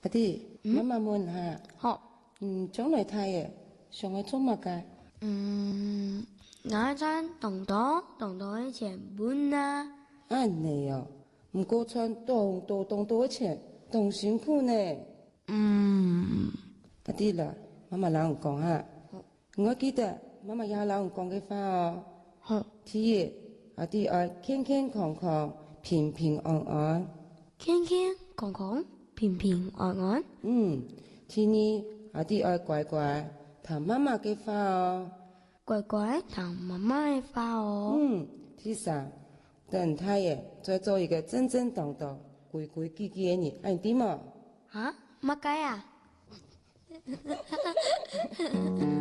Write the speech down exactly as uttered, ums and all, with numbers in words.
阿弟，媽媽問下， 好， 嗯，將來睇嘅，想去做乜嘅？ 嗯，我想同到同到以前搬啊。 啊你哦，唔過穿動多動多錢，動辛苦呢。 嗯， 阿弟啦，媽媽老人講下，我記得媽媽也老人講嘅話哦。 好， 第一，阿弟愛健健康康、平平安安。 健健康康、平平安安。 嗯，第二，阿弟愛乖乖聽媽媽嘅話哦。 乖乖聽媽媽嘅話哦。 嗯，第三，等太爺再做一個正正當當、規規矩矩嘅人，安點嘛？ 啊，乜解啊？